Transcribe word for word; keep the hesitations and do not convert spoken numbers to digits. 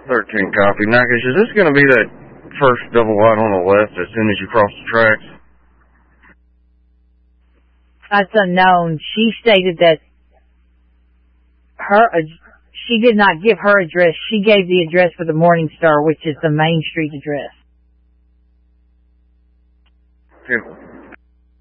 thirteen copy. Nakish, is this going to be that first double wide on the left as soon as you cross the tracks? That's unknown. She stated that her, she did not give her address. She gave the address for the Morning Star, which is the Main Street address. Okay.